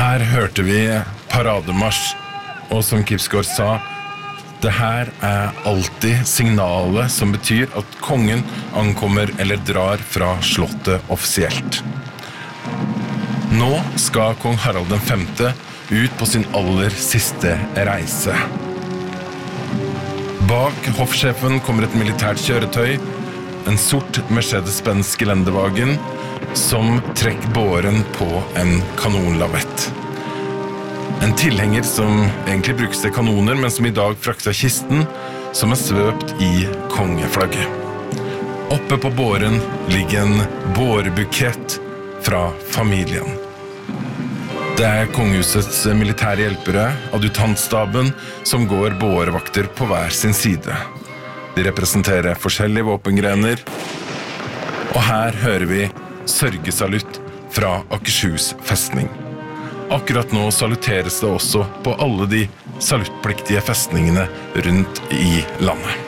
Her hørte vi parademarsj, og som Kipsgaard sa, det her alltid signalet som betyr at kongen ankommer eller drar fra slottet offisielt. Nå skal kong Harald V ut på sin aller siste reise. Bak hoffsjefen kommer et militært kjøretøy, en sort Mercedes-Benz Geländewagen, som trekker båren på en kanonlavett. En tilhenger som egentlig brukes til kanoner, men som i dag frakter kisten, som svøpt i kongeflagget. Oppe på båren ligger en bårebukett fra familien. Det kongehusets militære hjelpere, adjutantstaben, som går bårevakter på hver sin side. De representerer forskjellige våpengrener, og her hører vi sørgesalutt fra Akershus festning. Akkurat nå saluteres det også på alle de saluttpliktige festningene rundt i landet.